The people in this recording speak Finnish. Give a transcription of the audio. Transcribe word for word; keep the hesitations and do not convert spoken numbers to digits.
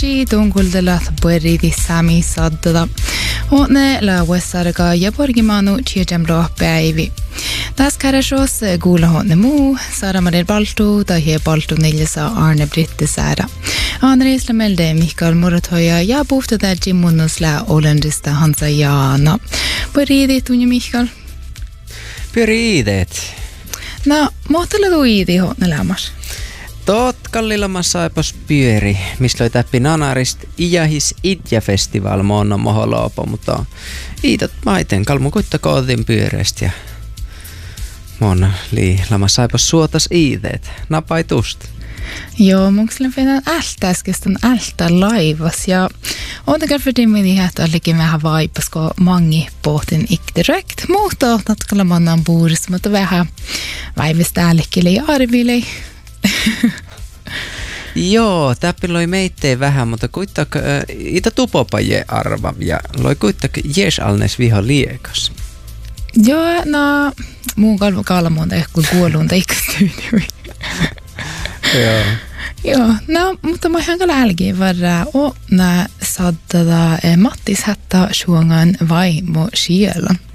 G donguldala bwri di sami saddada. Åtne la wessarga jaborgimanu tjejamro bæivi. Das karashos gula hånne mo, Sara Marie Balto, da he Balto Nilsa Arne Britte Sara. Andre isla melde Mikael Moratoja, ja bofte der Jimunusla Olandista Hansa Jana. Bwri di tunja Mikael? Pyriidet. No, muhtella tuidi hånne lämmas. Tot kallilama saipas pyöri, missä oli täppi nanarist iähis idjä-festival monna moholoopo, mutta iitot maiten kalmu kuitta koodin pyöreistä ja monna lii lama saipas suotas iideet, napaitust. Joo, mun kyllä fenän ältäskestän ältä laivas ja on för det med det att lika med vibes ko mangi pohtin ik direkt mutta natkalla mannan buuris mutta vähän vibes täälläkin arvili. Joo, täppi loi meittei vähän, mutta kuittak äh, ita tupopaje arva ja loi kuittak jes alnes viha liekas. Joo, no muun kalvo kalmonta ehkä kuolunta ikastyyni. Joo. Joo, no, mutta mä ihan kyllä älkiin varra och när saddada Mattis hätta sjungan vaimo själen.